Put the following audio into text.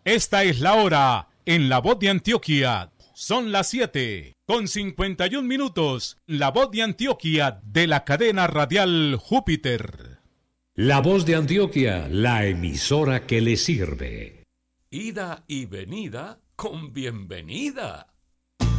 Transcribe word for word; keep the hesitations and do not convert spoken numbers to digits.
Esta es la hora en La Voz de Antioquia. Son las siete con cincuenta y un minutos. La Voz de Antioquia de la cadena radial Júpiter. La Voz de Antioquia, la emisora que le sirve. Ida y venida con bienvenida.